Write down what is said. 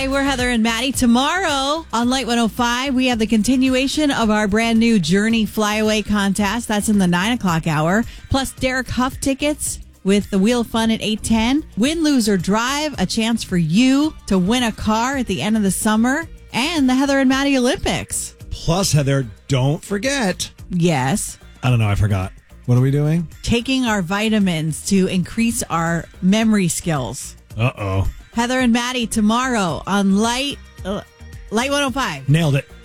Hi, we're Heather and Maddie. Tomorrow on Light 105, we have the continuation of our brand new Journey Flyaway contest. That's in the 9 o'clock hour. Plus Derek Huff tickets with the Wheel of Fun at 8:10. Win, lose, or drive, a chance for you to win a car at the end of the summer. And the Heather and Maddie Olympics. Plus, Heather, don't forget. Yes. I don't know. I forgot. What are we doing? Taking our vitamins to increase our memory skills. Uh-oh. Heather and Maddie tomorrow on Light 105. Nailed it.